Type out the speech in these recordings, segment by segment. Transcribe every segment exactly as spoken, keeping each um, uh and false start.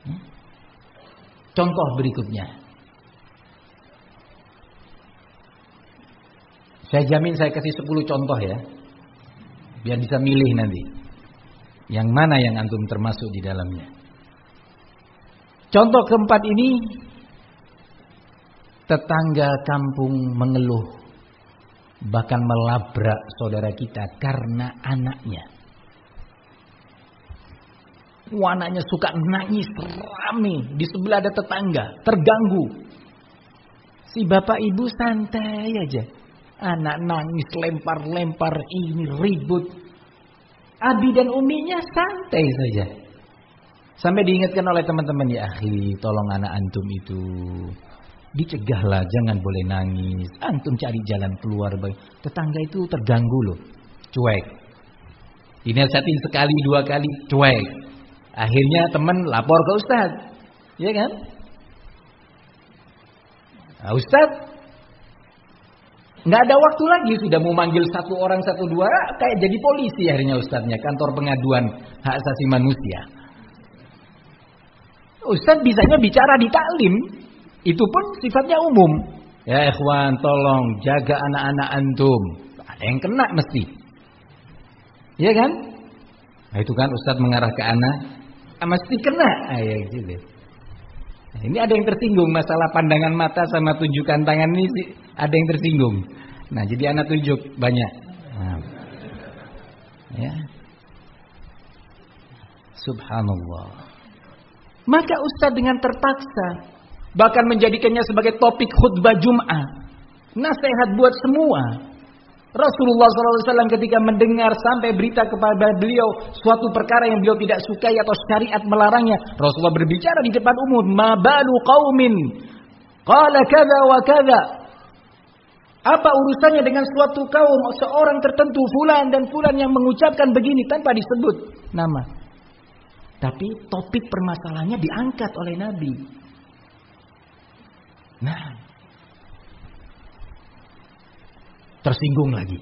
Contoh berikutnya. Saya jamin saya kasih sepuluh contoh ya. Biar bisa milih nanti. Yang mana yang antum termasuk di dalamnya. Contoh keempat ini. Tetangga kampung mengeluh. Bahkan melabrak saudara kita karena anaknya. Wah, anaknya suka nangis rame. Di sebelah ada tetangga, terganggu. Si bapak ibu santai aja. Anak nangis lempar-lempar ini ribut. Abi dan uminya santai saja. Sampai diingatkan oleh teman-teman, ya akhi, tolong anak antum itu dicegahlah, jangan boleh nangis. Antum cari jalan keluar. Tetangga itu terganggu loh. Cuek. Dinasihatin sekali dua kali, cuek. Akhirnya teman lapor ke Ustaz. Iya kan? Nah, Ustaz nggak ada waktu lagi, sudah mau manggil satu orang satu dua, kayak jadi polisi akhirnya Ustaznya, kantor pengaduan hak asasi manusia. Ustaz bisanya bicara di taklim, itu pun sifatnya umum. Ya ikhwan, tolong jaga anak-anak antum. Ada yang kena mesti. Iya kan? Nah, itu kan Ustaz mengarah ke anak, mesti kena. Ah, ya, gitu. Nah, ini ada yang tersinggung masalah pandangan mata sama tunjukan tangan ini, ada yang tersinggung. Nah, jadi anak tunjuk banyak. Nah. Ya. Subhanallah. Maka Ustaz dengan terpaksa bahkan menjadikannya sebagai topik khutbah Jum'ah. Nasihat buat semua. Rasulullah shallallahu alaihi wasallam ketika mendengar sampai berita kepada beliau suatu perkara yang beliau tidak sukai atau syariat melarangnya, Rasulullah berbicara di depan umum, ma balu qaumin qala kadza wa kadza. Apa urusannya dengan suatu kaum, seorang tertentu, fulan dan fulan yang mengucapkan begini tanpa disebut nama. Tapi topik permasalahannya diangkat oleh Nabi. Nah, tersinggung lagi.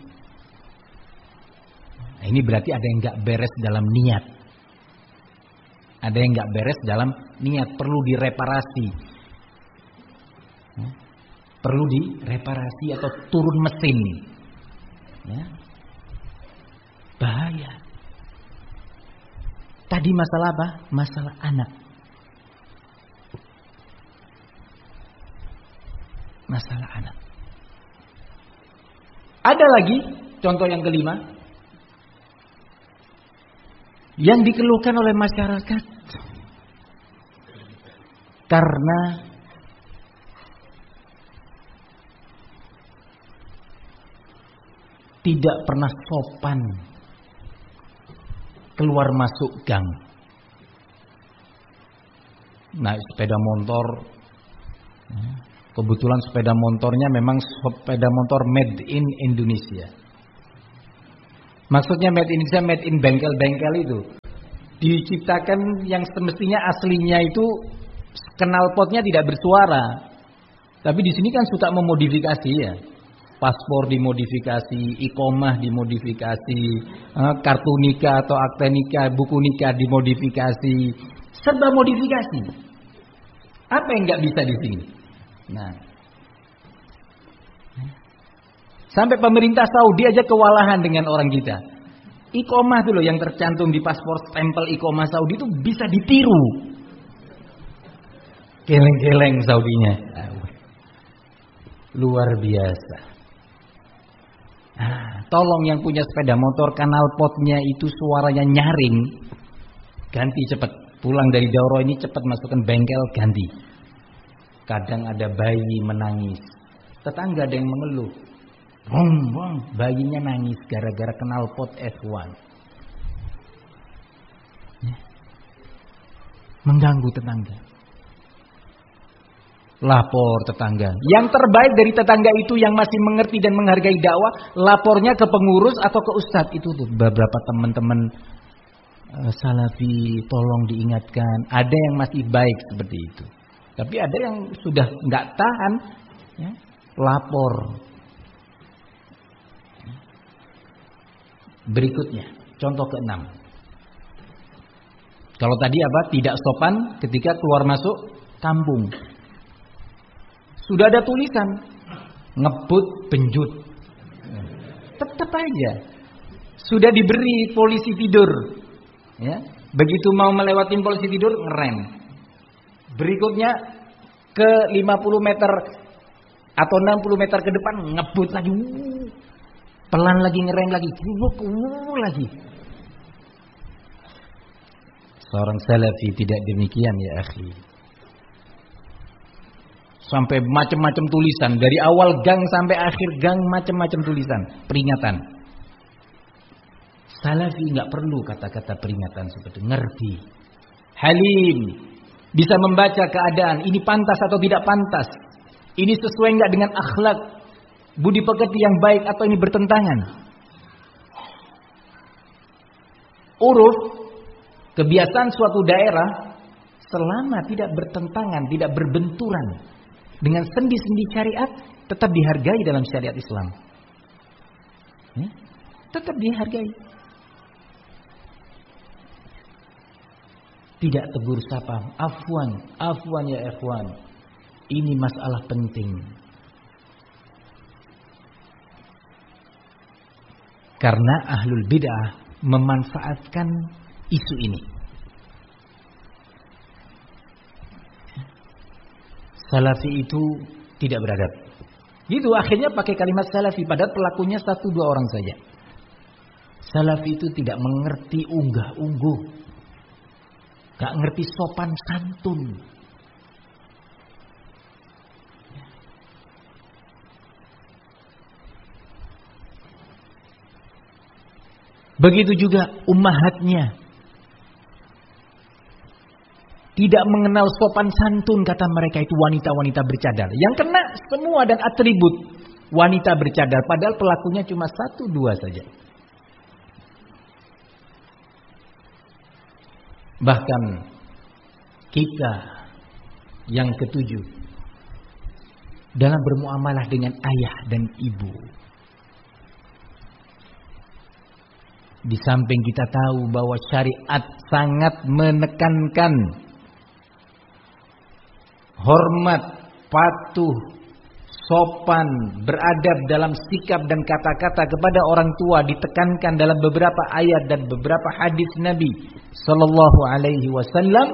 Nah, ini berarti ada yang gak beres dalam niat. Ada yang gak beres dalam niat, perlu direparasi. Ya. Perlu direparasi atau turun mesin. Ya. Bahaya. Tadi masalah apa? Masalah anak. Masalah anak. Ada lagi contoh yang kelima yang dikeluhkan oleh masyarakat karena tidak pernah sopan keluar masuk gang. Naik sepeda motor, kebetulan sepeda motornya memang sepeda motor made in Indonesia. Maksudnya made in Indonesia, made in bengkel-bengkel itu. Diciptakan yang semestinya aslinya itu knalpotnya tidak bersuara. Tapi di sini kan suka memodifikasi ya. Paspor dimodifikasi, iqomah dimodifikasi, kartu nikah atau akte nikah, buku nikah dimodifikasi, serba modifikasi. Apa yang nggak bisa di sini? Nah, sampai pemerintah Saudi aja kewalahan dengan orang kita. Iqomah tuh loh yang tercantum di paspor, stempel iqomah Saudi itu bisa ditiru. Geleng-geleng Saudinya, luar biasa. Nah, tolong yang punya sepeda motor knalpotnya itu suaranya nyaring, ganti cepet. Pulang dari daurah ini cepet masukkan bengkel, ganti. Kadang ada bayi menangis, tetangga ada yang mengeluh, bong bong, bayinya nangis gara-gara knalpot F satu. Ya. Mengganggu tetangga. Lapor tetangga. Yang terbaik dari tetangga itu yang masih mengerti dan menghargai dakwah, lapornya ke pengurus atau ke ustadz. Itu tuh beberapa teman-teman uh, salafi, tolong diingatkan. Ada yang masih baik seperti itu. Tapi ada yang sudah nggak tahan, ya, lapor. Berikutnya, contoh keenam. Kalau tadi apa? Tidak sopan ketika keluar masuk kampung. Sudah ada tulisan ngebut benjut. Tetap aja. Sudah diberi polisi tidur. Ya. Begitu mau melewatin polisi tidur ngerem. Berikutnya ke lima puluh meter atau enam puluh meter ke depan ngebut lagi. Pelan lagi ngerem lagi. lagi. Seorang salafi tidak demikian ya akhi. Sampai macam-macam tulisan dari awal gang sampai akhir gang, macam-macam tulisan peringatan. Salafi nggak perlu kata-kata peringatan seperti ngerti, halim, bisa membaca keadaan ini pantas atau tidak pantas, ini sesuai nggak dengan akhlak, budi pekerti yang baik atau ini bertentangan. Uruf, kebiasaan suatu daerah selama tidak bertentangan, tidak berbenturan dengan sendi-sendi syariat, tetap dihargai dalam syariat Islam. Ya? Tetap dihargai. Tidak tegur sapa, afwan, afwan ya ikhwan. Ini masalah penting. Karena ahlul bid'ah memanfaatkan isu ini. Salafi itu tidak beradab. Gitu akhirnya pakai kalimat salafi padahal pelakunya satu dua orang saja. Salafi itu tidak mengerti unggah-ungguh. Gak ngerti sopan santun. Begitu juga ummahatnya. Tidak mengenal sopan santun, kata mereka itu wanita-wanita bercadar. Yang kena semua dan atribut wanita bercadar. Padahal pelakunya cuma satu dua saja. Bahkan kita yang ketujuh dalam bermuamalah dengan ayah dan ibu. Di samping kita tahu bahwa syariat sangat menekankan hormat, patuh, sopan, beradab dalam sikap dan kata-kata kepada orang tua ditekankan dalam beberapa ayat dan beberapa hadis Nabi Sallallahu Alaihi Wasallam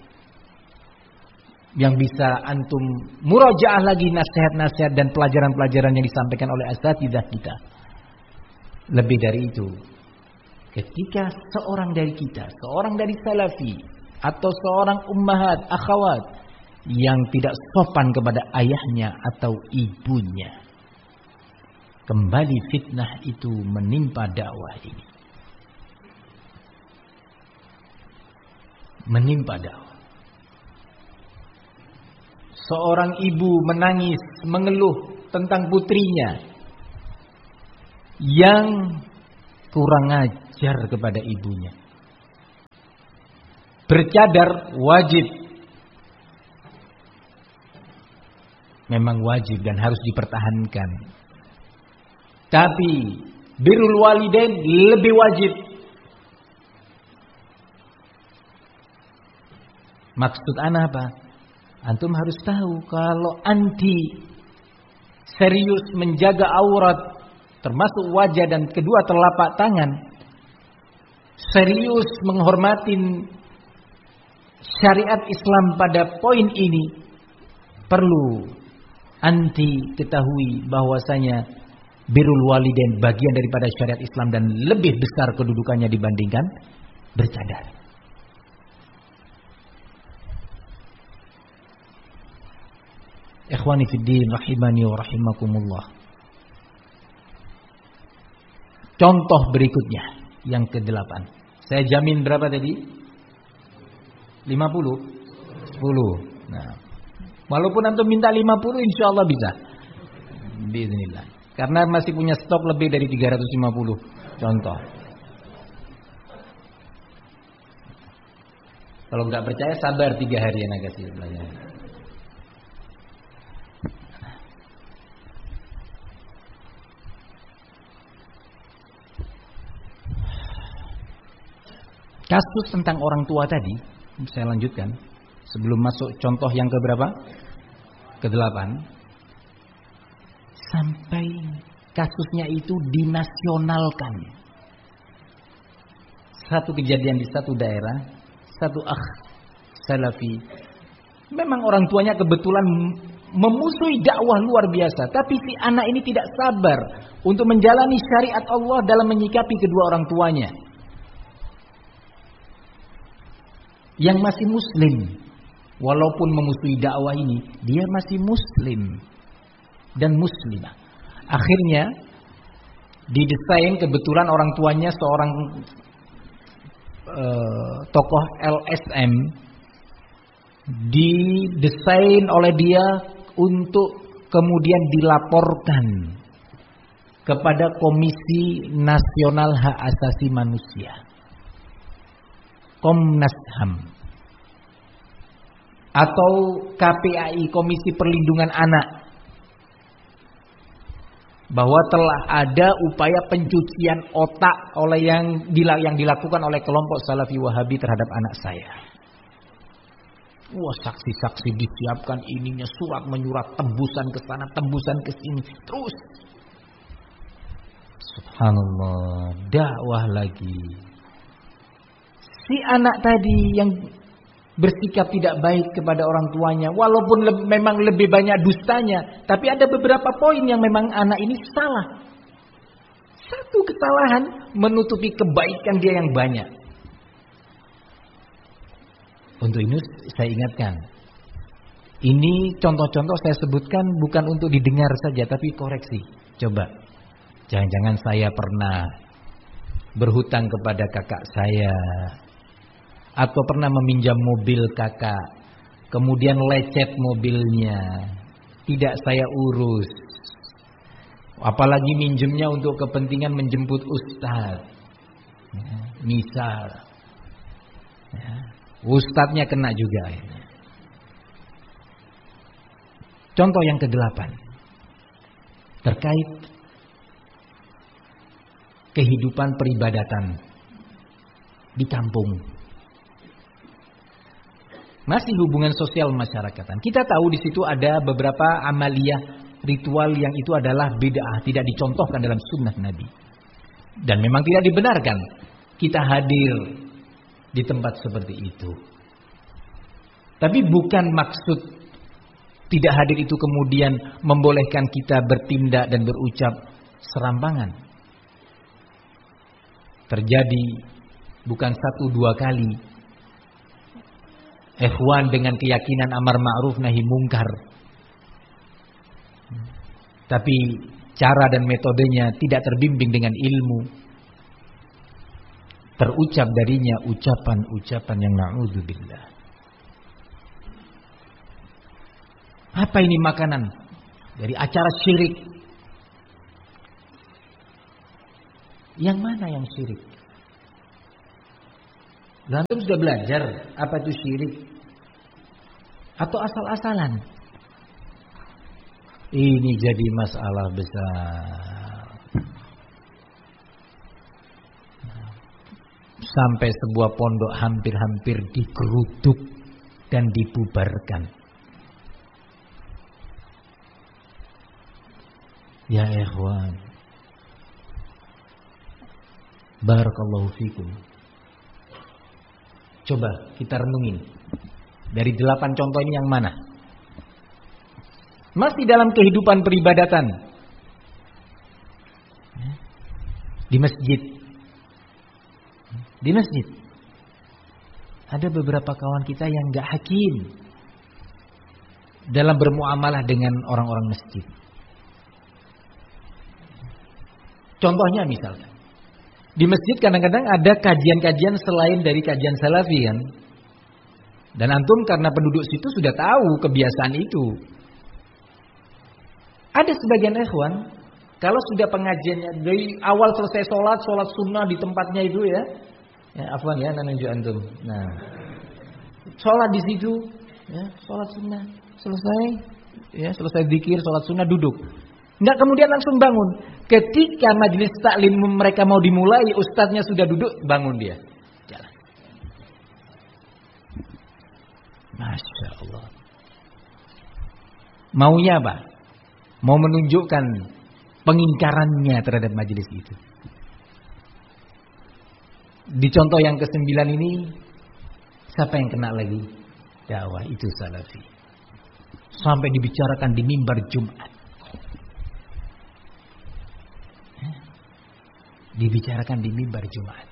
yang bisa antum murajaah lagi nasihat-nasihat dan pelajaran-pelajaran yang disampaikan oleh asatidzah kita. Lebih dari itu, ketika seorang dari kita, seorang dari salafi atau seorang ummahat, akhwat yang tidak sopan kepada ayahnya atau ibunya, kembali fitnah itu menimpa dakwah ini. Menimpa dakwah. Seorang ibu menangis, mengeluh tentang putrinya yang kurang ajar kepada ibunya. Bercadar wajib. Memang wajib dan harus dipertahankan. Tapi birrul walidain lebih wajib. Maksud ana apa? Antum harus tahu kalau anti serius menjaga aurat termasuk wajah dan kedua telapak tangan, serius menghormati syariat Islam pada poin ini, perlu anti ketahui bahwasanya birrul walidain bagian daripada syariat Islam dan lebih besar kedudukannya dibandingkan bercadar. Ikhwani fid din rahimani wa rahimakumullah. Contoh berikutnya yang kedelapan. Saya jamin berapa tadi? lima puluh? sepuluh. Nah, walaupun antum minta lima puluh insyaallah bisa. Bismillah. Karena masih punya stok lebih dari tiga ratus lima puluh contoh. Kalau nggak percaya sabar tiga hari ya kasih pelajaran. Kasus tentang orang tua tadi, saya lanjutkan sebelum masuk contoh yang keberapa? Kedelapan. Sampai kasusnya itu dinasionalkan. Satu kejadian di satu daerah, satu akh salafi. Memang orang tuanya kebetulan memusuhi dakwah luar biasa, tapi si anak ini tidak sabar untuk menjalani syariat Allah dalam menyikapi kedua orang tuanya yang masih muslim. Walaupun memusuhi dakwah ini, dia masih muslim dan muslimah. Akhirnya didesain, kebetulan orang tuanya seorang uh, tokoh L S M, didesain oleh dia untuk kemudian dilaporkan kepada Komisi Nasional Hak Asasi Manusia, Komnas H A M, atau K P A I, Komisi Perlindungan Anak, bahwa telah ada upaya pencucian otak oleh yang yang dilakukan oleh kelompok Salafi Wahabi terhadap anak saya. Wah, saksi-saksi disiapkan, ininya surat menyurat, tembusan ke sana, tembusan ke sini, terus. Subhanallah, dakwah lagi. Si anak tadi yang bersikap tidak baik kepada orang tuanya, walaupun le- memang lebih banyak dustanya, tapi ada beberapa poin yang memang anak ini salah. Satu kesalahan menutupi kebaikan dia yang banyak. Untuk ini saya ingatkan, ini contoh-contoh saya sebutkan bukan untuk didengar saja, tapi koreksi. Coba, jangan-jangan saya pernah berhutang kepada kakak saya, atau pernah meminjam mobil kakak, kemudian lecet mobilnya, tidak saya urus, apalagi minjemnya untuk kepentingan menjemput ustadz, ya, misal, ya, ustadznya kena juga. Contoh yang kedelapan, terkait kehidupan peribadatan di kampung. Masih hubungan sosial masyarakatan. Kita tahu di situ ada beberapa amaliyah ritual yang itu adalah bid'ah, tidak dicontohkan dalam sunnah Nabi. Dan memang tidak dibenarkan kita hadir di tempat seperti itu. Tapi bukan maksud tidak hadir itu kemudian membolehkan kita bertindak dan berucap serampangan. Terjadi bukan satu dua kali. Ikhwan dengan keyakinan amar ma'ruf nahi mungkar, tapi cara dan metodenya tidak terbimbing dengan ilmu, terucap darinya ucapan-ucapan yang na'udzubillah. Apa ini makanan? Dari acara syirik. Yang mana yang syirik? Antum sudah belajar apa itu syirik? Atau asal-asalan? Ini jadi masalah besar. Sampai sebuah pondok hampir-hampir digeruduk dan dibubarkan. Ya ikhwan, barakallahu fikum. Coba kita renungin, dari delapan contoh ini yang mana? Masih dalam kehidupan peribadatan, di masjid. Di masjid ada beberapa kawan kita yang gak hakim dalam bermuamalah dengan orang-orang masjid. Contohnya misalnya, di masjid kadang-kadang ada kajian-kajian selain dari kajian salafi kan. Dan antum karena penduduk situ sudah tahu kebiasaan itu. Ada sebagian ikhwan, kalau sudah pengajiannya dari awal selesai sholat, sholat sunnah di tempatnya itu ya. Ya afwan ya, nanti antum. Nah, sholat di situ, ya, sholat sunnah selesai, ya selesai zikir, sholat sunnah duduk. Enggak kemudian langsung bangun. Ketika majelis taklim mereka mau dimulai, ustadznya sudah duduk, bangun dia. Jalan. Masya Allah. Maunya apa? Mau menunjukkan pengingkarannya terhadap majelis itu. Di contoh yang kesembilan ini, siapa yang kena lagi? Dakwah itu salafi. Sampai dibicarakan di mimbar Jumat. Dibicarakan di mimbar Jumat.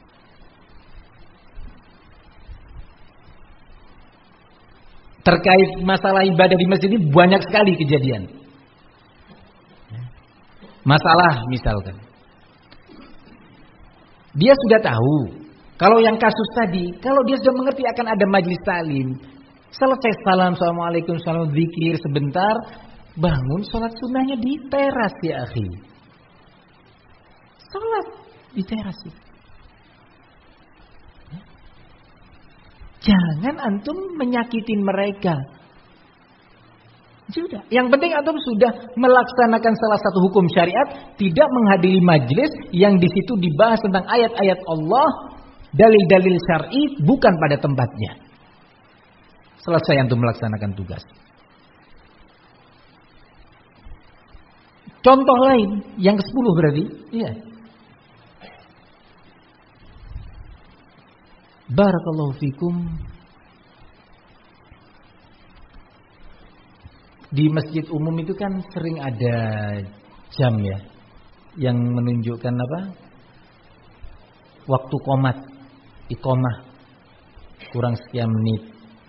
Terkait masalah ibadah di masjid ini banyak sekali kejadian. Masalah misalkan, dia sudah tahu kalau yang kasus tadi, kalau dia sudah mengerti akan ada majlis taklim, selesai salam, assalamualaikum, salam zikir sebentar, bangun sholat sunnahnya di teras ya akhi. Sholat di teras. Jangan antum menyakitin mereka. Sudah. Yang penting antum sudah melaksanakan salah satu hukum syariat, tidak menghadiri majelis yang di situ dibahas tentang ayat-ayat Allah, dalil-dalil syar'i bukan pada tempatnya. Selesai antum melaksanakan tugas. Contoh lain yang kesepuluh berarti, iya. Barakallahu fikum. Di masjid umum itu kan sering ada jam ya, yang menunjukkan apa? Waktu qomat, iqamah kurang sekian menit.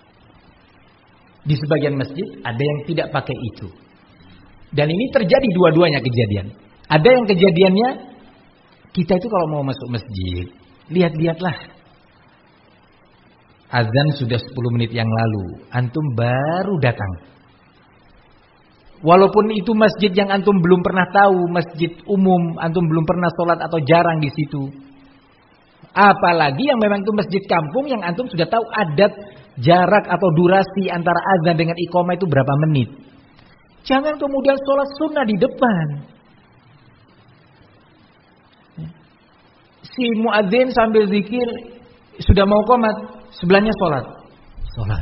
Di sebagian masjid ada yang tidak pakai itu. Dan ini terjadi dua-duanya kejadian. Ada yang kejadiannya, kita itu kalau mau masuk masjid, lihat-lihatlah. Azan sudah sepuluh menit yang lalu, antum baru datang. Walaupun itu masjid yang antum belum pernah tahu, masjid umum, antum belum pernah sholat atau jarang di situ. Apalagi yang memang itu masjid kampung yang antum sudah tahu adat, jarak atau durasi antara azan dengan iqamah itu berapa menit. Jangan kemudian sholat sunnah di depan. Si muadzin sambil zikir sudah mau qomat, sebelahnya sholat. Sholat.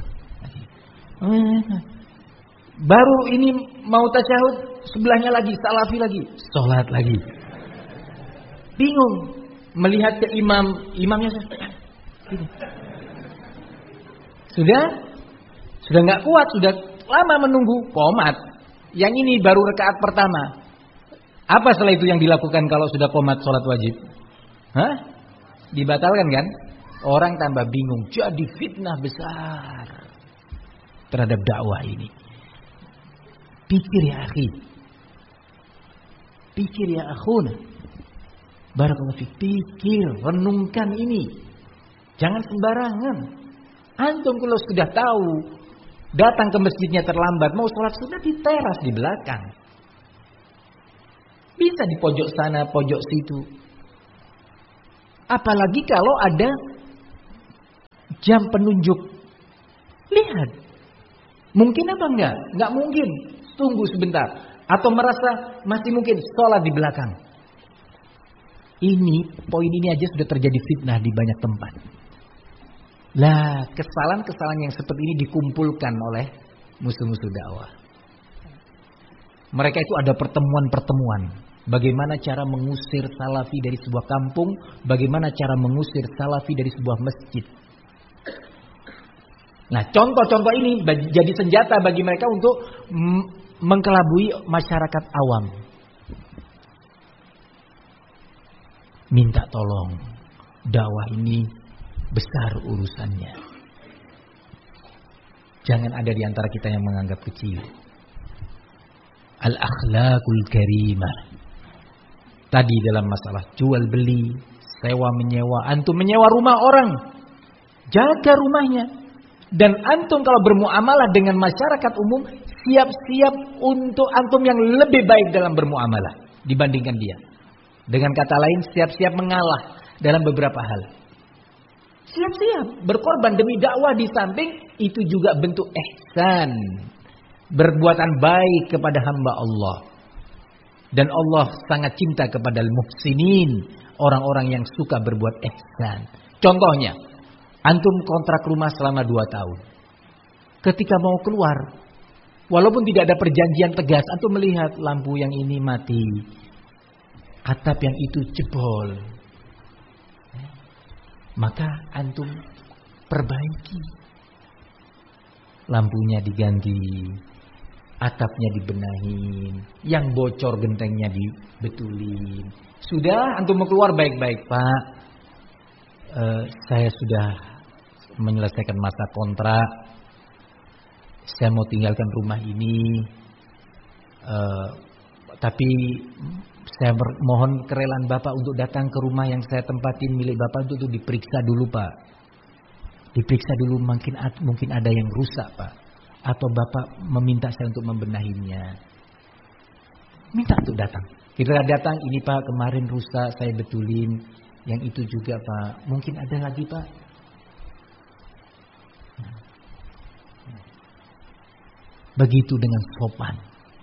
Baru ini mau tasyahud, sebelahnya lagi, salafi lagi. Sholat lagi. Bingung. Melihat ke imam, imamnya sudah sudah nggak kuat, sudah lama menunggu qomat. Yang ini baru rakaat pertama. Apa setelah itu yang dilakukan kalau sudah qomat sholat wajib? Hah? Dibatalkan kan? Orang tambah bingung, jadi fitnah besar terhadap dakwah ini. Pikir ya akhi, pikir ya akhuna, barakallahu fik, pikir, renungkan ini, jangan sembarangan. Antum kalau sudah tahu, datang ke masjidnya terlambat, mau sholat sunnah di teras di belakang, bisa di pojok sana, pojok situ. Apalagi kalau ada jam penunjuk. Lihat. Mungkin apa enggak? Enggak mungkin. Tunggu sebentar. Atau merasa masih mungkin sholat di belakang. Ini, poin ini aja sudah terjadi fitnah di banyak tempat. Lah, kesalahan-kesalahan yang seperti ini dikumpulkan oleh musuh-musuh dakwah. Mereka itu ada pertemuan-pertemuan. Bagaimana cara mengusir salafi dari sebuah kampung. Bagaimana cara mengusir salafi dari sebuah masjid. Nah, contoh-contoh ini jadi senjata bagi mereka untuk mengkelabui masyarakat awam. Minta tolong, dakwah ini besar urusannya. Jangan ada di antara kita yang menganggap kecil. Al-akhlaqul karimah. Tadi dalam masalah jual beli, sewa menyewa, antum menyewa rumah orang, jaga rumahnya. Dan antum kalau bermuamalah dengan masyarakat umum, siap-siap untuk antum yang lebih baik dalam bermuamalah dibandingkan dia. Dengan kata lain, siap-siap mengalah dalam beberapa hal. Siap-siap berkorban demi dakwah, di samping itu juga bentuk ihsan, berbuatan baik kepada hamba Allah. Dan Allah sangat cinta kepada al-muhsinin, orang-orang yang suka berbuat ihsan. Contohnya, antum kontrak rumah selama dua tahun. ketika mau keluar, walaupun tidak ada perjanjian tegas, antum melihat lampu yang ini mati, atap yang itu jebol, maka antum perbaiki, lampunya diganti, atapnya dibenahin, yang bocor gentengnya dibetulin. Sudah, antum mau keluar baik-baik, Pak. Uh, saya sudah menyelesaikan masa kontrak. Saya mau tinggalkan rumah ini. Uh, tapi saya mohon kerelaan Bapak untuk datang ke rumah yang saya tempatin milik Bapak untuk, untuk diperiksa dulu, Pak. Diperiksa dulu, mungkin mungkin ada yang rusak, Pak. Atau Bapak meminta saya untuk membenahinya. Minta untuk datang. Kita datang, ini Pak kemarin rusak, saya betulin. Yang itu juga Pak, mungkin ada lagi Pak. Begitu dengan sopan.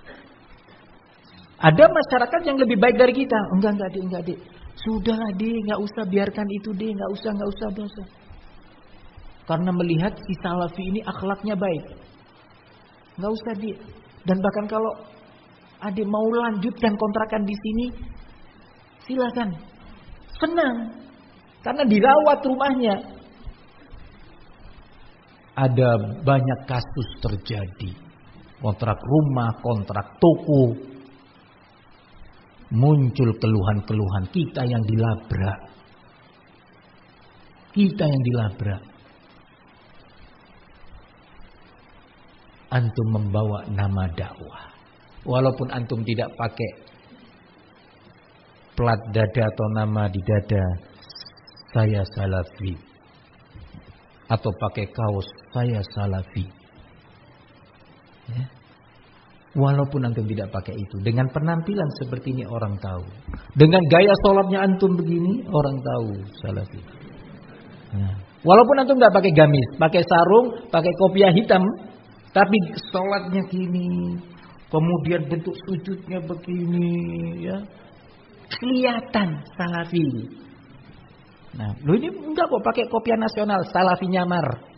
Ada masyarakat yang lebih baik dari kita. Enggak, enggak Dik, enggak Dik. Sudahlah Dik, enggak usah, biarkan itu Dik, enggak usah, enggak usah, enggak usah. Karena melihat si salafi ini akhlaknya baik. Enggak usah Dik. Dan bahkan kalau adik mau lanjutkan kontrakan di sini, silakan. Senang. Karena dirawat rumahnya. Ada banyak kasus terjadi. Kontrak rumah, kontrak toko. Muncul keluhan-keluhan, kita yang dilabrak. Kita yang dilabrak. Antum membawa nama dakwah. Walaupun antum tidak pakai plat dada atau nama di dada, saya salafi. Atau pakai kaos, saya salafi. Ya. Walaupun antum tidak pakai itu, dengan penampilan seperti ini orang tahu. Dengan gaya sholatnya antum begini, orang tahu salafi. Nah. Walaupun antum tidak pakai gamis, pakai sarung, pakai kopiah hitam, tapi sholatnya gini. Kemudian bentuk sujudnya begini, ya, kelihatan salafi. Nah, lo ini enggak kok pakai kopiah nasional, salafi nyamar.